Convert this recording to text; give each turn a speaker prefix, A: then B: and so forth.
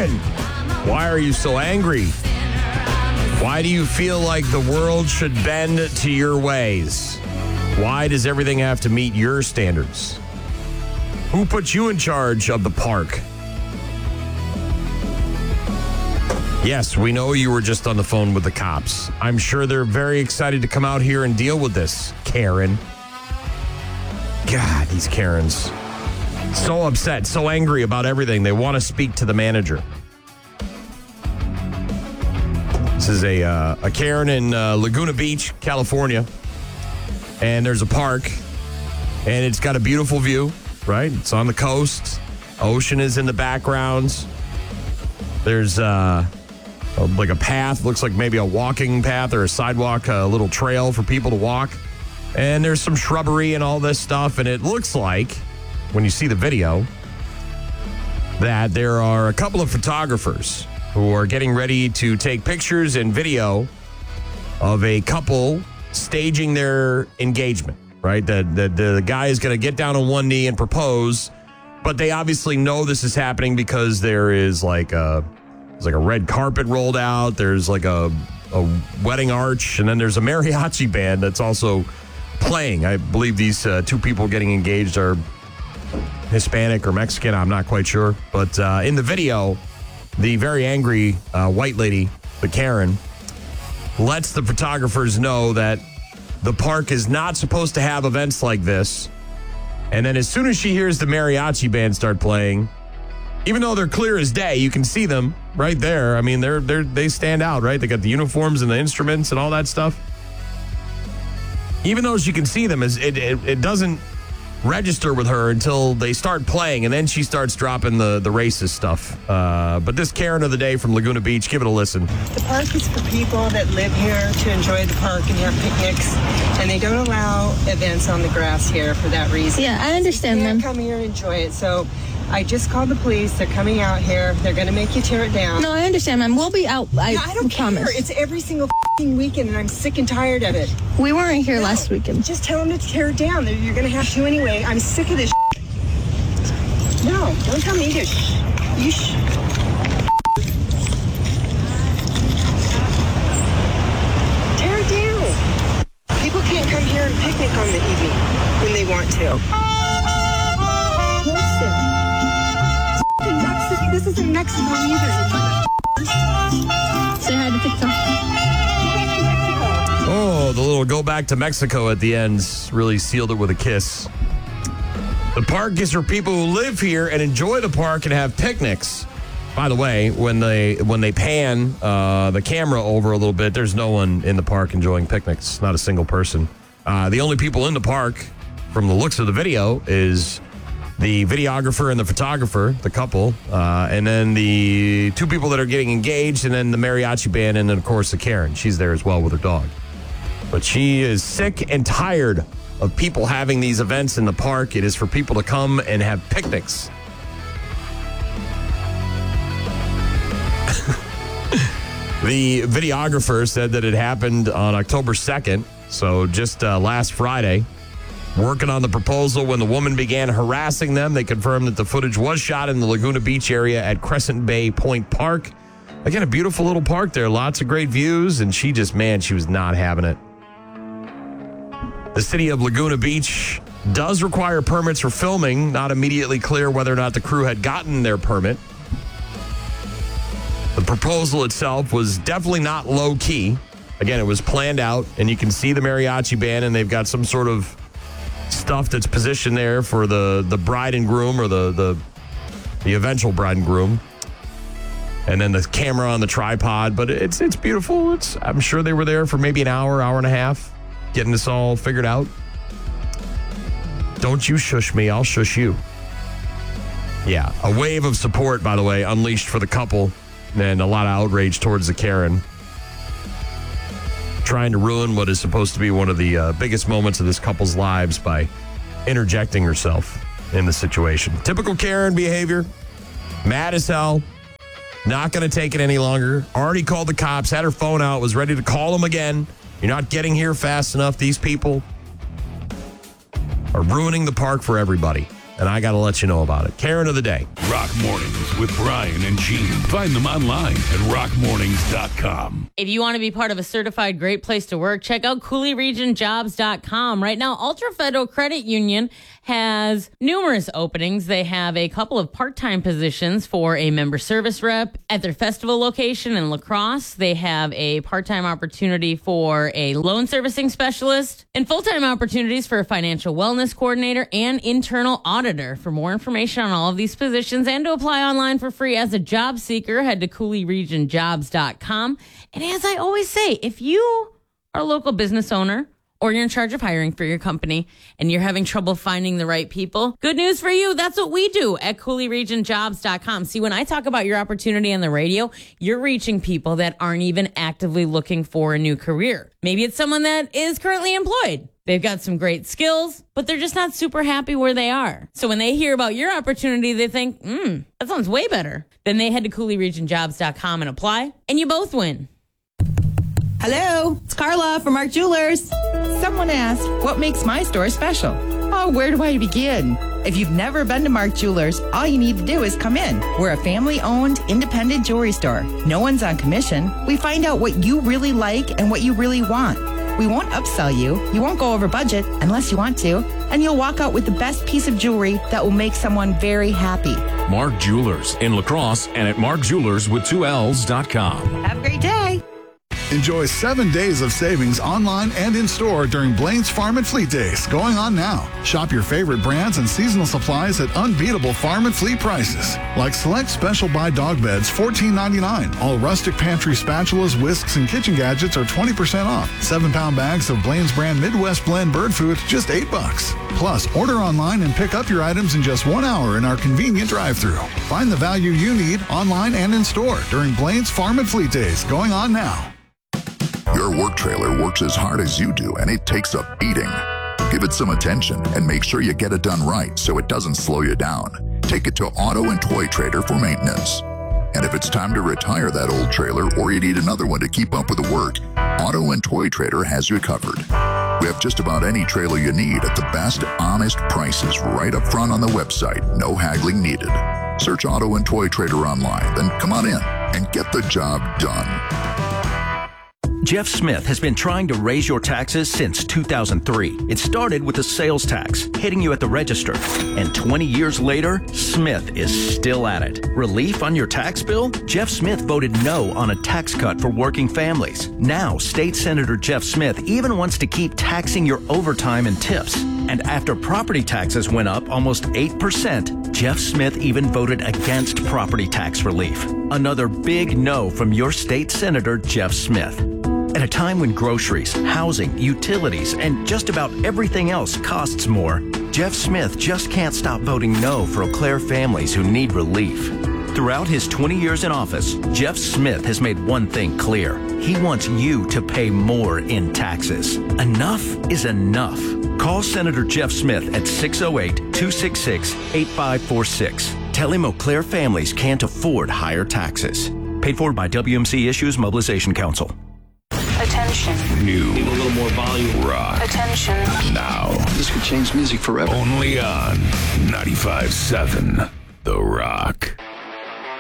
A: Karen, why are you so angry? Why do you feel like the world should bend to your ways? Why does everything have to meet your standards? Who put you in charge of the park? Yes, we know you were just on the phone with the cops. I'm sure they're very excited to come out here and deal with this, Karen. God, these Karens. So upset, so angry about everything. They want to speak to the manager. This is a Karen in Laguna Beach, California. And there's a park. And it's got a beautiful view, right? It's on the coast. Ocean is in the background. There's like a path. Looks like maybe a walking path or a sidewalk, a little trail for people to walk. And there's some shrubbery and all this stuff. And it looks like, when you see the video, that there are a couple of photographers who are getting ready to take pictures and video of a couple staging their engagement, right? The guy is going to get down on one knee and propose, but they obviously know this is happening because there is like a red carpet rolled out. There's like a wedding arch, and then there's a mariachi band that's also playing. I believe these two people getting engaged are Hispanic or Mexican. I'm not quite sure. But in the video, the very angry white lady, the Karen, lets the photographers know that the park is not supposed to have events like this. And then as soon as she hears the mariachi band start playing, even though they're clear as day, you can see them right there. I mean, they stand out, right? They got the uniforms and the instruments and all that stuff. Even though she can see them, it doesn't register with her until they start playing, and then she starts dropping the racist stuff. But this Karen of the day from Laguna Beach, give it a listen.
B: The park is for people that live here to enjoy the park and have picnics, and they don't allow events on the grass here for that reason.
C: Yeah, I understand,
B: ma'am.
C: ma'am.
B: Come here and enjoy it. So I just called the police. They're coming out here. They're going to make you tear it down.
C: No, I understand, ma'am. We'll be out. I
B: don't
C: promise.
B: care. It's every single weekend, and I'm sick and tired of it.
C: We weren't here last weekend.
B: Just tell them to tear it down. You're going to have to anyway. I'm sick of this. No, don't tell me to. You tear it down. People can't come here and picnic on the evening when they want to. This isn't Mexico either.
C: Say hi to TikTok.
A: Oh, the little go back to Mexico at the end really sealed it with a kiss. The park is for people who live here and enjoy the park and have picnics. By the way, when they pan the camera over a little bit, there's no one in the park enjoying picnics. Not a single person. The only people in the park, from the looks of the video, is the videographer and the photographer, the couple, and then the two people that are getting engaged, and then the mariachi band, and then, of course, the Karen. She's there as well with her dog. But she is sick and tired of people having these events in the park. It is for people to come and have picnics. The videographer said that it happened on October 2nd, so just last Friday. Working on the proposal when the woman began harassing them. They confirmed that the footage was shot in the Laguna Beach area at Crescent Bay Point Park. Again, a beautiful little park there. Lots of great views. And she was not having it. The city of Laguna Beach does require permits for filming. Not immediately clear whether or not the crew had gotten their permit. The proposal itself was definitely not low key. Again, it was planned out. And you can see the mariachi band, and they've got some sort of stuff that's positioned there for the bride and groom, or the eventual bride and groom, and then the camera on the tripod. But it's beautiful. I'm sure they were there for maybe an hour and a half getting this all figured out. Don't you shush me, I'll shush you. Yeah, a wave of support, by the way, unleashed for the couple, and a lot of outrage towards the Karen, trying to ruin what is supposed to be one of the biggest moments of this couple's lives by interjecting herself in the situation. Typical Karen behavior. Mad as hell. Not going to take it any longer. Already called the cops, had her phone out, was ready to call them again. You're not getting here fast enough. These people are ruining the park for everybody. and I got to let you know about it. Karen of the day.
D: Rock Mornings with Brian and Gene. Find them online at rockmornings.com.
E: If you want to be part of a certified great place to work, check out CooleyRegionJobs.com. Right now, Ultra Federal Credit Union has numerous openings. They have a couple of part-time positions for a member service rep at their festival location in La Crosse. They have a part-time opportunity for a loan servicing specialist and full-time opportunities for a financial wellness coordinator and internal auditor. For more information on all of these positions and to apply online for free as a job seeker, head to CooleyRegionJobs.com. And as I always say, if you are a local business owner or you're in charge of hiring for your company and you're having trouble finding the right people, good news for you. That's what we do at CooleyRegionJobs.com. See, when I talk about your opportunity on the radio, you're reaching people that aren't even actively looking for a new career. Maybe it's someone that is currently employed. They've got some great skills, but they're just not super happy where they are. So when they hear about your opportunity, they think, that sounds way better. Then they head to CooleyRegionJobs.com and apply, and you both win.
F: Hello, it's Carla from Mark Jewelers. Someone asked, what makes my store special? Oh, where do I begin? If you've never been to Mark Jewelers, all you need to do is come in. We're a family-owned, independent jewelry store. No one's on commission. We find out what you really like and what you really want. We won't upsell you. You won't go over budget unless you want to. And you'll walk out with the best piece of jewelry that will make someone very happy.
G: Mark Jewelers in La Crosse and at markjewelerswith2Ls.com.
F: Have a great day.
H: Enjoy 7 days of savings online and in-store during Blaine's Farm and Fleet Days, going on now. Shop your favorite brands and seasonal supplies at unbeatable farm and fleet prices. Like select special buy dog beds, $14.99. All rustic pantry spatulas, whisks, and kitchen gadgets are 20% off. 7-pound bags of Blaine's brand Midwest Blend bird food, just $8. Plus, order online and pick up your items in just 1 hour in our convenient drive-thru. Find the value you need online and in-store during Blaine's Farm and Fleet Days, going on now.
I: Your work trailer works as hard as you do, and it takes a beating. Give it some attention and make sure you get it done right so it doesn't slow you down. Take it to Auto and Toy Trader for maintenance. And if it's time to retire that old trailer or you need another one to keep up with the work, Auto and Toy Trader has you covered. We have just about any trailer you need at the best, honest prices right up front on the website. No haggling needed. Search Auto and Toy Trader online, then come on in and get the job done.
J: Jeff Smith has been trying to raise your taxes since 2003. It started with a sales tax hitting you at the register. And 20 years later, Smith is still at it. Relief on your tax bill? Jeff Smith voted no on a tax cut for working families. Now, State Senator Jeff Smith even wants to keep taxing your overtime and tips. And after property taxes went up almost 8%, Jeff Smith even voted against property tax relief. Another big no from your state senator, Jeff Smith. At a time when groceries, housing, utilities, and just about everything else costs more, Jeff Smith just can't stop voting no for Eau Claire families who need relief. Throughout his 20 years in office, Jeff Smith has made one thing clear. He wants you to pay more in taxes. Enough is enough. Call Senator Jeff Smith at 608-266-8546. Tell him Eau Claire families can't afford higher taxes. Paid for by WMC Issues Mobilization Council.
K: Attention.
D: New. Need a little more volume. Rock.
K: Attention.
D: Now.
L: This could change music forever.
D: Only on 95.7 The Rock.